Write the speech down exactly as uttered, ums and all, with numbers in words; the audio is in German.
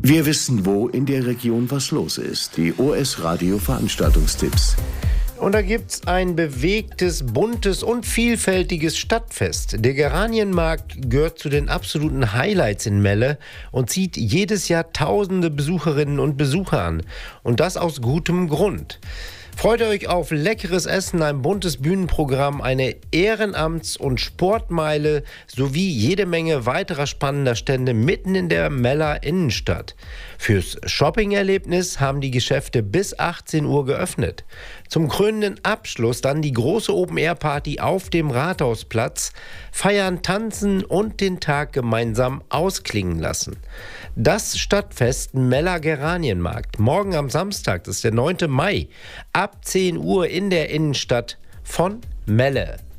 Wir wissen, wo in der Region was los ist. Die O S-Radio Veranstaltungstipps. Und da gibt's ein bewegtes, buntes und vielfältiges Stadtfest. Der Geranienmarkt gehört zu den absoluten Highlights in Melle und zieht jedes Jahr tausende Besucherinnen und Besucher an. Und das aus gutem Grund. Freut euch auf leckeres Essen, ein buntes Bühnenprogramm, eine Ehrenamts- und Sportmeile sowie jede Menge weiterer spannender Stände mitten in der Meller Innenstadt. Fürs Shopping-Erlebnis haben die Geschäfte bis achtzehn Uhr geöffnet. Zum krönenden Abschluss dann die große Open-Air-Party auf dem Rathausplatz, feiern, tanzen und den Tag gemeinsam ausklingen lassen. Das Stadtfest Meller Geranienmarkt, morgen am Samstag, das ist der neunte Mai, ab zehn Uhr in der Innenstadt von Melle.